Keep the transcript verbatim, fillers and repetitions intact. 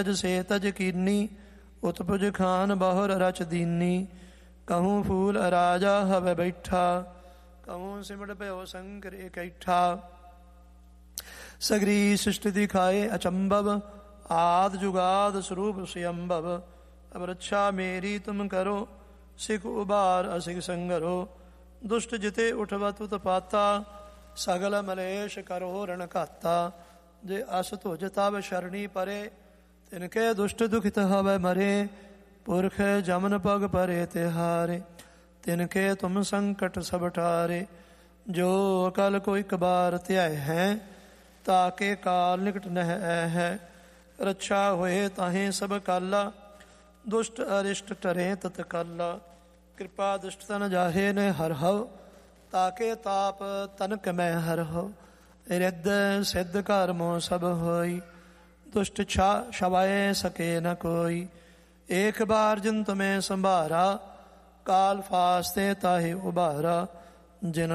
से तज कीनी उत्पुज खान बहुर रच दीनी। कहूँ फूल राजा हव बैठा कहूँ सिमट पयो शंकर इकट्ठा। सगरी सृष्टि दिखाए अचंभव आद जुगाद स्वरूप स्वयंभव। अब रक्षा मेरी तुम करो सिख उबार असिख संगरो। दुष्ट जिते उठवत उत्पाता सगल मलेश करो रण घाता। जे अस तुझ तब शरणी परे तिनके दुष्ट दुखित हवै मरे। पुरख जमन पग परे तिहारे तिनके तुम संकट सब टारे। जो अकल को एक बार त्याय है ताके काल निकट नह है। रक्षा होए ताहे सब काला दुष्ट अरिष्ट टरे तत्काला। कृपा दुष्ट तन जाहे न हर हव ताके ताप तनक मैं हर हो। रिद्ध सिद्ध कर्मो सब होई दुष्ट छा छवाए सके न कोई। एक बार जिन तुम्हें संभारा काल फास्ते ताहे उबारा। जिन